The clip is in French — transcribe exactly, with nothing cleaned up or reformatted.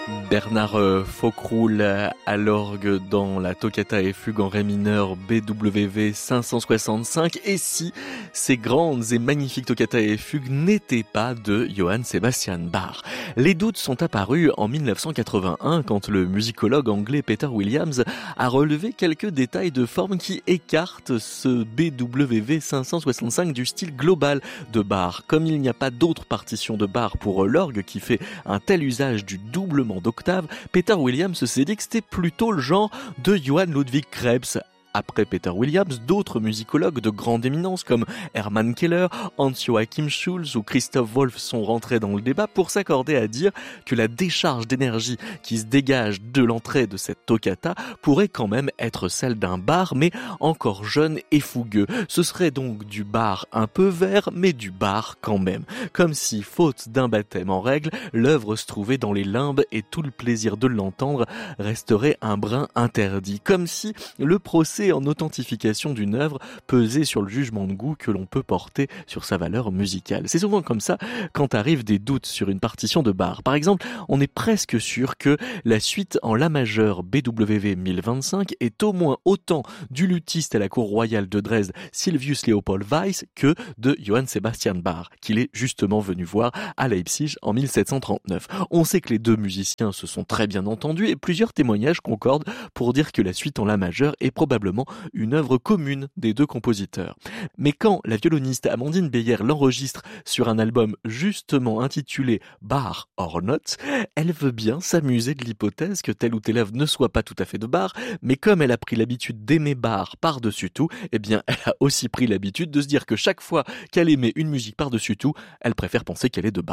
Bernard euh, Foccroulle euh, à l'orgue dans la toccata et fugue en ré mineur B W V cinq cent soixante-cinq. Et si ces grandes et magnifiques toccata et fugues n'étaient pas de Johann Sebastian Bach? Les doutes sont apparus en mille neuf cent quatre-vingt-un quand le musicologue anglais Peter Williams a relevé quelques détails de forme qui écartent ce B W V cinq cent soixante-cinq du style global de Bach. Comme il n'y a pas d'autre partition de Bach pour l'orgue qui fait un tel usage du doublement d'octave, Peter Williams s'est dit que c'était plutôt le genre de Johann Ludwig Krebs. Après Peter Williams, d'autres musicologues de grande éminence comme Hermann Keller, Hans-Joachim Schulz ou Christoph Wolff sont rentrés dans le débat pour s'accorder à dire que la décharge d'énergie qui se dégage de l'entrée de cette toccata pourrait quand même être celle d'un Bach, mais encore jeune et fougueux. Ce serait donc du Bach un peu vert, mais du Bach quand même. Comme si, faute d'un baptême en règle, l'œuvre se trouvait dans les limbes et tout le plaisir de l'entendre resterait un brin interdit. Comme si le procès en authentification d'une œuvre pesait sur le jugement de goût que l'on peut porter sur sa valeur musicale. C'est souvent comme ça quand arrivent des doutes sur une partition de Bach. Par exemple, on est presque sûr que la suite en la majeur B W V mille vingt-cinq est au moins autant du luthiste à la cour royale de Dresde Silvius Leopold Weiss que de Johann Sebastian Bach, qu'il est justement venu voir à Leipzig en mille sept cent trente-neuf. On sait que les deux musiciens se sont très bien entendus et plusieurs témoignages concordent pour dire que la suite en la majeur est probablement une œuvre commune des deux compositeurs. Mais quand la violoniste Amandine Beyer l'enregistre sur un album justement intitulé Bach or Not, elle veut bien s'amuser de l'hypothèse que telle ou telle œuvre ne soit pas tout à fait de Bach, mais comme elle a pris l'habitude d'aimer Bach par-dessus tout, eh bien elle a aussi pris l'habitude de se dire que chaque fois qu'elle aimait une musique par-dessus tout, elle préfère penser qu'elle est de Bach.